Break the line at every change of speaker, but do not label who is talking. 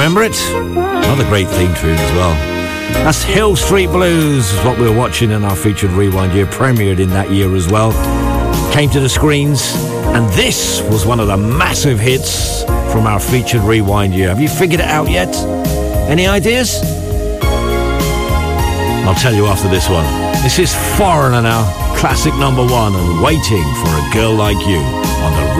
Remember it? Another great theme tune as well. That's Hill Street Blues, what we were watching in our featured rewind year, premiered in that year as well. Came to the screens, and this was one of the massive hits from our featured rewind year. Have you figured it out yet? Any ideas? I'll tell you after this one. This is Foreigner now, classic number one, and Waiting for a Girl Like You on the